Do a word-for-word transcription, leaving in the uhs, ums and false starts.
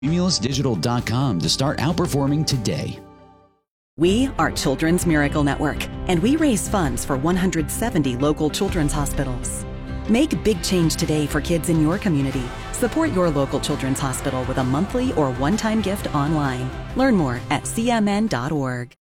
Cumulus Digital dot com to start outperforming today. We are Children's Miracle Network, and we raise funds for one hundred seventy local children's hospitals. Make big change today for kids in your community. Support your local children's hospital with a monthly or one-time gift online. Learn more at C M N dot org.